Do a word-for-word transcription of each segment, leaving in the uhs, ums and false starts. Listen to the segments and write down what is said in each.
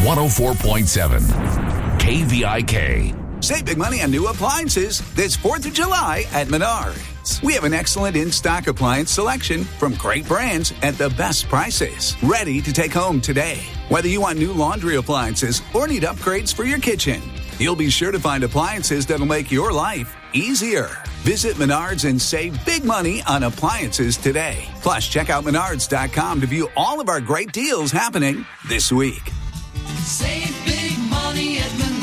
one oh four point seven K V I K. Save big money on new appliances this fourth of July at Menards. We have an excellent in-stock appliance selection from great brands at the best prices. Ready to take home today. Whether you want new laundry appliances or need upgrades for your kitchen, you'll be sure to find appliances that'll make your life easier. Visit Menards and save big money on appliances today. Plus, check out Menards dot com to view all of our great deals happening this week. Save big money at Menards.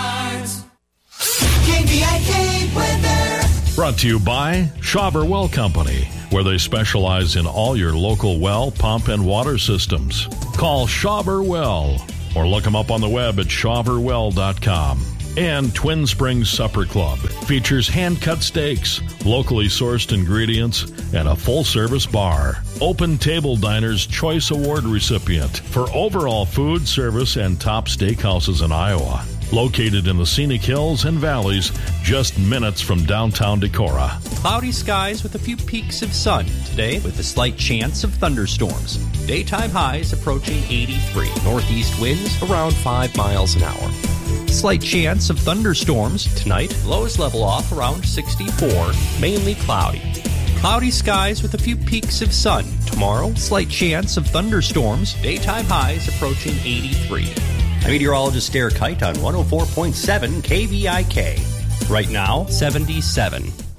K V I K weather. Brought to you by Schauber Well Company, where they specialize in all your local well, pump, and water systems. Call Schauber Well or look them up on the web at schauber well dot com. And Twin Springs Supper Club features hand-cut steaks, locally sourced ingredients, and a full-service bar. Open Table Diner's Choice Award recipient for overall food, service, and top steakhouses in Iowa. Located in the scenic hills and valleys, just minutes from downtown Decorah. Cloudy skies with a few peaks of sun today with a slight chance of thunderstorms. Daytime highs approaching eighty-three. Northeast winds around five miles an hour. Slight chance of thunderstorms tonight. Lows level off around sixty-four. Mainly cloudy. Cloudy skies with a few peaks of sun. Tomorrow, slight chance of thunderstorms. Daytime highs approaching eighty-three. I'm meteorologist Derek Kite on one oh four point seven K V I K. Right now, seventy-seven.